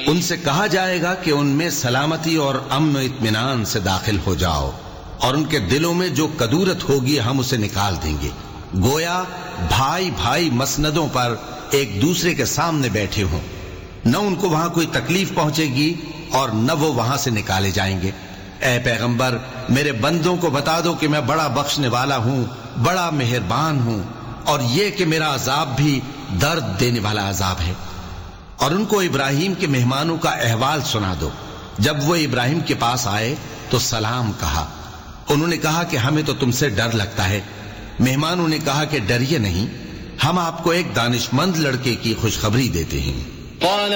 उनसे कहा जाएगा कि उनमें सलामती और अमन इत्मीनान से दाखिल हो जाओ, और उनके दिलों में जो कदूरत होगी हम उसे निकाल देंगे। गोया भाई भाई मसनदों पर एक दूसरे के सामने बैठे हों, न उनको वहां कोई तकलीफ पहुंचेगी और न वो वहां से निकाले जाएंगे। ऐ पैगंबर, मेरे बंदों को बता दो कि मैं बड़ा बख्शने वाला हूं, बड़ा मेहरबान हूं, और ये कि मेरा अजाब भी दर्द देने वाला अजाब है। और उनको इब्राहिम के मेहमानों का अहवाल सुना दो। जब वो इब्राहिम के पास आए तो सलाम कहा। उन्होंने कहा कि हमें तो तुमसे डर लगता है। मेहमानों ने कहा कि डरिए नहीं, हम आपको एक दानिशमंद लड़के की खुशखबरी देते हैं।